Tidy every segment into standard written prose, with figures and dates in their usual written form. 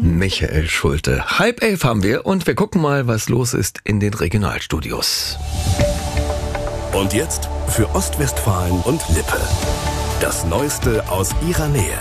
Michael Schulte. 10:30 haben wir und wir gucken mal, was los ist in den Regionalstudios. Und jetzt für Ostwestfalen und Lippe. Das Neueste aus ihrer Nähe.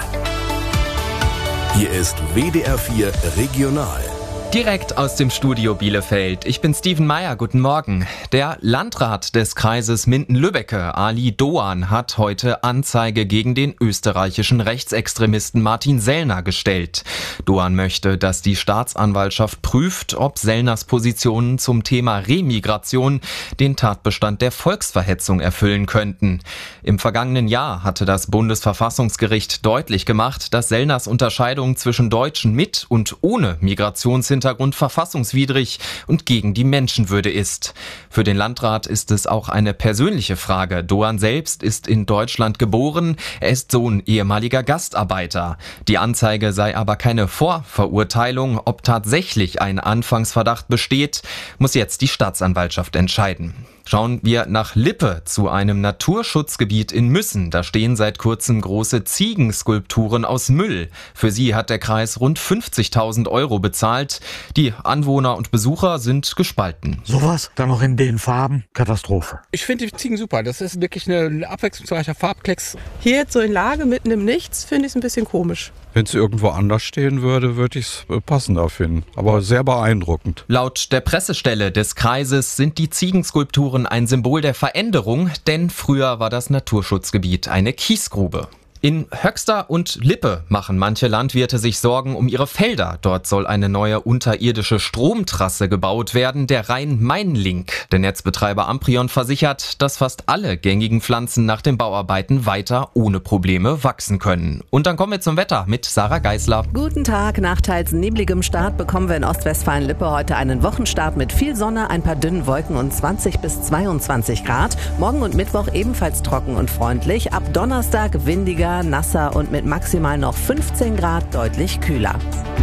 Hier ist WDR 4 Regional. Direkt aus dem Studio Bielefeld. Ich bin Steven Meyer, guten Morgen. Der Landrat des Kreises Minden-Lübbecke, Ali Doan, hat heute Anzeige gegen den österreichischen Rechtsextremisten Martin Sellner gestellt. Doan möchte, dass die Staatsanwaltschaft prüft, ob Sellners Positionen zum Thema Remigration den Tatbestand der Volksverhetzung erfüllen könnten. Im vergangenen Jahr hatte das Bundesverfassungsgericht deutlich gemacht, dass Sellners Unterscheidung zwischen Deutschen mit und ohne Migrationshintergrund verfassungswidrig und gegen die Menschenwürde ist. Für den Landrat ist es auch eine persönliche Frage. Doan selbst ist in Deutschland geboren, er ist Sohn ehemaliger Gastarbeiter. Die Anzeige sei aber keine Vorverurteilung. Ob tatsächlich ein Anfangsverdacht besteht, muss jetzt die Staatsanwaltschaft entscheiden. Schauen wir nach Lippe zu einem Naturschutzgebiet in Müssen. Da stehen seit kurzem große Ziegenskulpturen aus Müll. Für sie hat der Kreis rund 50.000 € bezahlt. Die Anwohner und Besucher sind gespalten. Sowas dann noch in den Farben? Katastrophe. Ich finde die Ziegen super. Das ist wirklich ein abwechslungsreicher Farbklecks. Hier jetzt so in Lage, mitten im Nichts, finde ich es ein bisschen komisch. Wenn es irgendwo anders stehen würde, würde ich es passender finden. Aber sehr beeindruckend. Laut der Pressestelle des Kreises sind die Ziegenskulpturen ein Symbol der Veränderung, denn früher war das Naturschutzgebiet eine Kiesgrube. In Höxter und Lippe machen manche Landwirte sich Sorgen um ihre Felder. Dort soll eine neue unterirdische Stromtrasse gebaut werden, der Rhein-Main-Link. Der Netzbetreiber Amprion versichert, dass fast alle gängigen Pflanzen nach den Bauarbeiten weiter ohne Probleme wachsen können. Und dann kommen wir zum Wetter mit Sarah Geisler. Guten Tag. Nach teils nebligem Start bekommen wir in Ostwestfalen-Lippe heute einen Wochenstart mit viel Sonne, ein paar dünnen Wolken und 20 bis 22 Grad. Morgen und Mittwoch ebenfalls trocken und freundlich. Ab Donnerstag windiger, nasser und mit maximal noch 15 Grad deutlich kühler.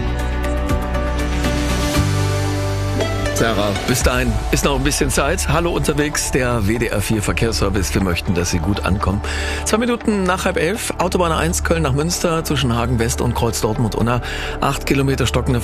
Sarah, bis dahin ist noch ein bisschen Zeit. Hallo unterwegs, der WDR 4 Verkehrsservice. Wir möchten, dass Sie gut ankommen. 2 Minuten nach 10:30, Autobahn 1 Köln nach Münster zwischen Hagen West und Kreuz Dortmund-Unna. 8 Kilometer stockende